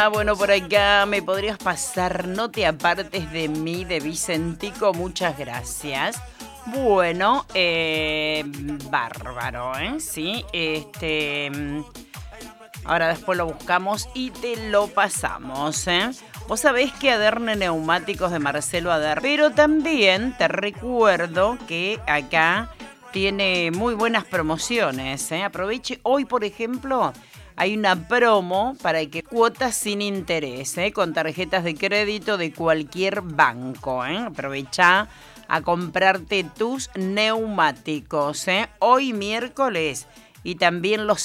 Hola, bueno, por acá me podrías pasar No te apartes de mí, de Vicentico, muchas gracias. Bueno, bárbaro, ¿eh? Sí, ahora después lo buscamos y te lo pasamos, ¿eh? Vos sabés que Aderne Neumáticos de Marcelo Aderne, pero también te recuerdo que acá tiene muy buenas promociones, ¿eh? Aproveche hoy, por ejemplo, hay una promo para que cuotas sin interés, ¿eh? Con tarjetas de crédito de cualquier banco, ¿eh? Aprovecha a comprarte tus neumáticos, ¿eh? Hoy miércoles y también los